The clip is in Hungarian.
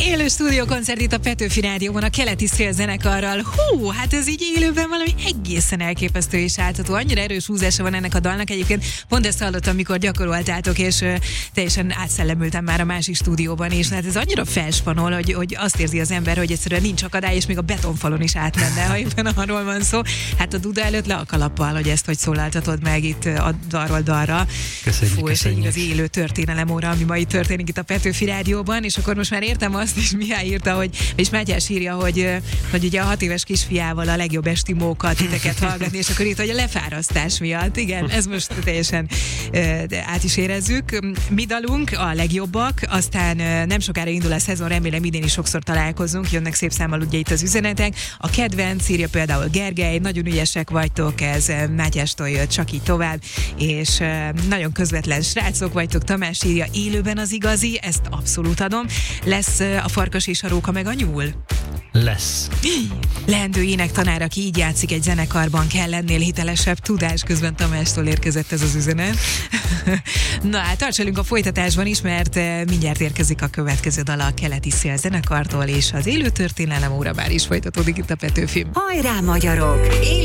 Élő stúdiókoncert itt a Petőfi Rádióban a Keleti Szélzenekarral. Hát ez így élőben valami egészen elképesztő és átható. Annyira erős húzása van ennek a dalnak. Egyébként pont ezt hallottam, amikor gyakoroltátok, és teljesen átszellemültem már a másik stúdióban, és hát ez annyira felspanol, hogy azt érzi az ember, hogy egyszerűen nincs akadály, és még a betonfalon is átmenne, ha éppen arról van szó. Hát a Duda előtt le a kalappal, hogy ezt hogy szólaltatod meg itt a dalról dalra. Köszönjük. És egy igazi élő történelem óra, ami ma itt történik itt a Petőfi Rádióban, és akkor most már értem azt, és Mihály írta, és Mátyás írja, hogy ugye a 6 éves kisfiával a legjobb esti mókat titeket hallgatni, és akkor itt, hogy a lefárasztás miatt, igen, ez most teljesen át is érezzük. Mi dalunk a legjobbak, aztán nem sokára indul a szezon, remélem idén is sokszor találkozunk, jönnek szép számmal ugye itt az üzenetek. A kedvenc írja például Gergely, nagyon ügyesek vagytok, ez Mátyástól jött, csak így tovább, és nagyon közvetlen srácok vagytok, Tamás írja, élőben az igazi, ezt abszolút adom. Lesz a farkas és a róka meg a nyúl? Lesz. Leendő énektanár, aki így játszik egy zenekarban, kell lennél hitelesebb, tudás, közben Tamástól érkezett ez az üzenet. Na hát tartsalunk a folytatásban is, mert mindjárt érkezik a következő dal a Keleti Szélzenekartól, és az élő történelem óra már is folytatódik itt a Petőfin. Hajrá, magyarok!